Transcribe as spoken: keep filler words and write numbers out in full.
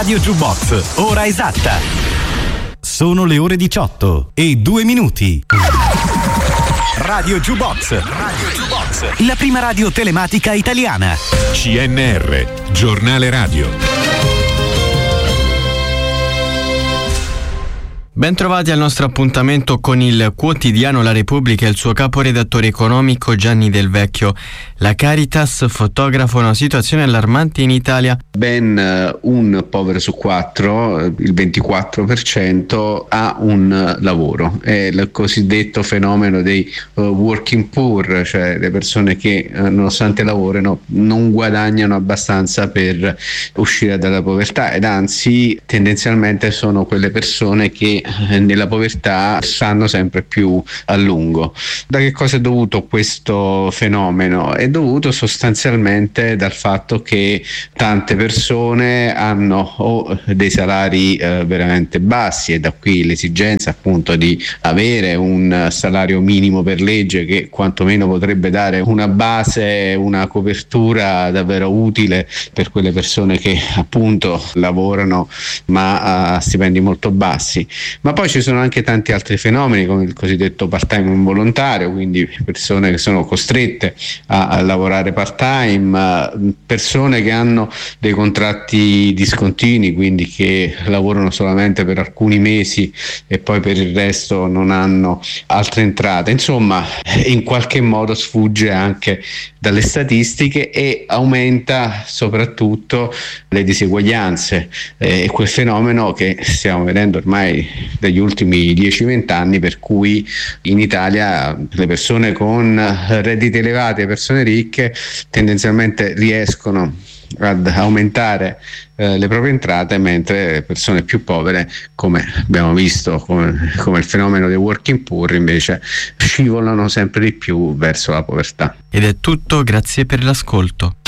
Radio Jukebox, ora esatta. Sono le ore diciotto e due minuti. Radio Jukebox, Radio Jukebox, la prima radio telematica italiana. C N R, giornale radio. Ben trovati al nostro appuntamento con il quotidiano La Repubblica e il suo caporedattore economico Gianni Del Vecchio. La Caritas fotografa una situazione allarmante in Italia. Ben uh, un povero su quattro, il ventiquattro per cento, ha un uh, lavoro. È il cosiddetto fenomeno dei uh, working poor, cioè le persone che uh, nonostante lavorino non guadagnano abbastanza per uscire dalla povertà, ed anzi tendenzialmente sono quelle persone che nella povertà stanno sempre più a lungo. Da che cosa è dovuto questo fenomeno? È dovuto sostanzialmente dal fatto che tante persone hanno o dei salari eh, veramente bassi, e da qui l'esigenza appunto di avere un salario minimo per legge che quantomeno potrebbe dare una base, una copertura davvero utile per quelle persone che appunto lavorano ma a stipendi molto bassi. Ma poi ci sono anche tanti altri fenomeni, come il cosiddetto part-time involontario, quindi persone che sono costrette a, a lavorare part-time, persone che hanno dei contratti discontinui, quindi che lavorano solamente per alcuni mesi e poi per il resto non hanno altre entrate. Insomma, in qualche modo sfugge anche dalle statistiche e aumenta soprattutto le diseguaglianze, e eh, quel fenomeno che stiamo vedendo ormai dagli ultimi dieci venti anni, per cui in Italia le persone con redditi elevati e persone ricche tendenzialmente riescono ad aumentare eh, le proprie entrate, mentre le persone più povere, come abbiamo visto come, come il fenomeno dei working poor, invece scivolano sempre di più verso la povertà. Ed è tutto, grazie per l'ascolto.